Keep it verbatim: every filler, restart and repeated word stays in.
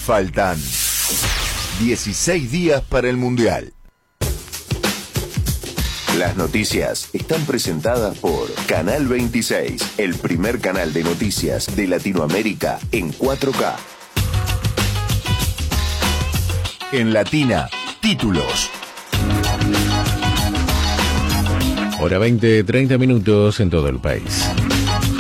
Faltan dieciséis días para el Mundial. Las noticias están presentadas por Canal veintiséis, el primer canal de noticias de Latinoamérica en cuatro K. En Latina, títulos. Hora veinte, treinta minutos en todo el país.